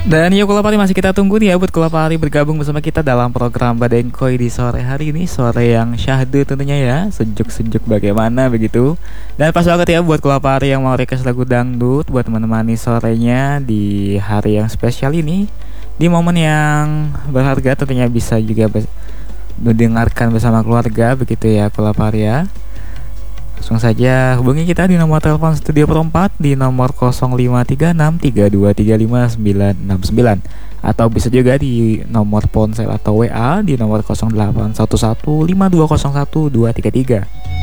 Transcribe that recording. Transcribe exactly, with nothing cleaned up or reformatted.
Dan yuk Kulapari, masih kita tunggu nih ya buat Kulapari bergabung bersama kita dalam program Badengkoy di sore hari ini. Sore yang syahdu tentunya ya, sejuk-sejuk bagaimana begitu. Dan pas banget ya buat Kulapari yang mau request lagu dangdut buat menemani sorenya di hari yang spesial ini. Di momen yang berharga tentunya bisa juga bes- mendengarkan bersama keluarga begitu ya Kulapari ya. Langsung saja hubungi kita di nomor telepon Studio Perempat di nomor nol lima tiga enam tiga dua tiga lima sembilan enam sembilan, atau bisa juga di nomor ponsel atau W A di nomor nol delapan satu satu lima dua nol satu dua tiga tiga.